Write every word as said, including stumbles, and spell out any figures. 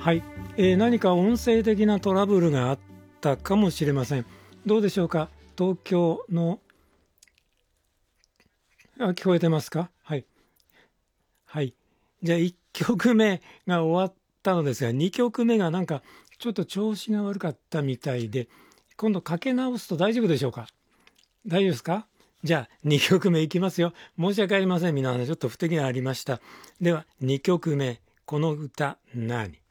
はい、えー何か音声的なトラブルがあったかもしれません。どうでしょうか。東京の、あ、聞こえてますか。はい。はい。じゃあいっきょくめが終わったのですが、にきょくめがなんかちょっと調子が悪かったみたいで、今度かけ直すと大丈夫でしょうか。大丈夫ですか。じゃあにきょくめいきますよ。申し訳ありません。皆さん、ちょっと不手際ありました。ではにきょくめ、この歌何。